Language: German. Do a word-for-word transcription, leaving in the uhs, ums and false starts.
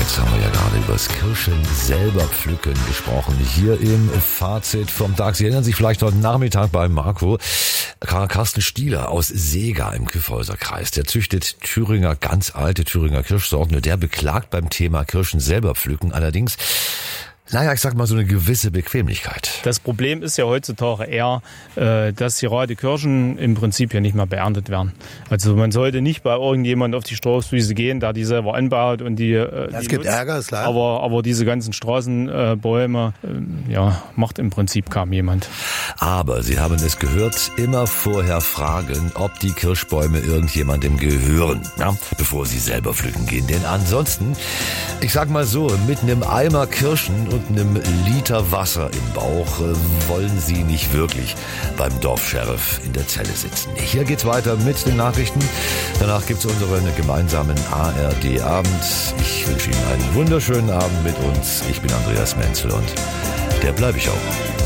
Jetzt haben wir ja gerade über das Kirschen selber pflücken gesprochen. Hier im Fazit vom Tag. Sie erinnern sich vielleicht heute Nachmittag bei Marco. Karl Carsten Stieler aus Seega im Kyffhäuser Kreis. Der züchtet Thüringer, ganz alte Thüringer Kirschsorten. Und der beklagt beim Thema Kirschen selber pflücken allerdings, naja, ich sag mal, so eine gewisse Bequemlichkeit. Das Problem ist ja heutzutage eher, dass gerade Kirschen im Prinzip ja nicht mehr beerntet werden. Also man sollte nicht bei irgendjemand auf die Straußwiese gehen, der die selber anbaut und die. Es die gibt nutzt. Ärger, ist klar. Aber, aber diese ganzen Straßenbäume, ja, macht im Prinzip kaum jemand. Aber Sie haben es gehört, immer vorher fragen, ob die Kirschbäume irgendjemandem gehören, ja, bevor Sie selber pflücken gehen. Denn ansonsten, ich sag mal so, mit einem Eimer Kirschen und einem Liter Wasser im Bauch äh, wollen Sie nicht wirklich beim Dorfscheriff in der Zelle sitzen. Hier geht's weiter mit den Nachrichten. Danach gibt's unseren gemeinsamen A R D-Abend. Ich wünsche Ihnen einen wunderschönen Abend mit uns. Ich bin Andreas Menzel und der bleibe ich auch.